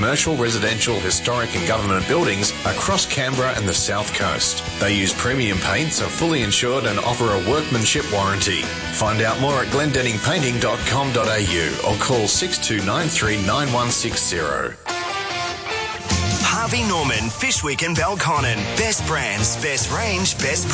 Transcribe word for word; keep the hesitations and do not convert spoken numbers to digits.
commercial, residential, historic and government buildings across Canberra and the South Coast. They use premium paints, are fully insured and offer a workmanship warranty. Find out more at glendenning painting dot com dot a u or call six two nine three nine one six zero. Harvey Norman, Fish Week in Belconnen. Best brands, best range, best